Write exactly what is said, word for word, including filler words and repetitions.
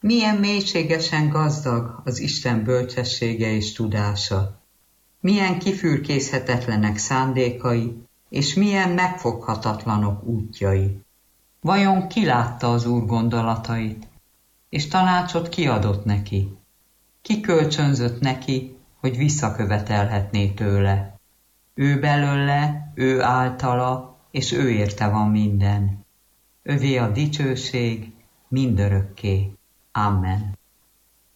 Milyen mélységesen gazdag az Isten bölcsessége és tudása, milyen kifürkészhetetlenek szándékai, és milyen megfoghatatlanok útjai. Vajon ki látta az Úr gondolatait, és tanácsot kiadott neki? Ki kölcsönzött neki, hogy visszakövetelhetné tőle? Ő belőle, ő általa, és ő érte van minden. Övé a dicsőség mindörökké. Amen.